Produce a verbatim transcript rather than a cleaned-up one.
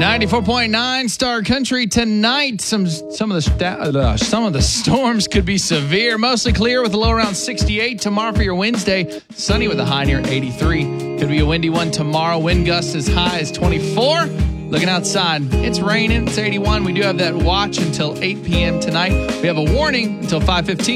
ninety-four point nine Star Country tonight. Some some of the sta- uh, some of the storms could be severe. Mostly clear with a low around sixty-eight. Tomorrow for your Wednesday, sunny with a high near eighty-three. Could be a windy one tomorrow. Wind gusts as high as twenty-four. Looking outside, it's raining. It's eighty-one. We do have that watch until eight p.m. tonight. We have a warning until five fifteen.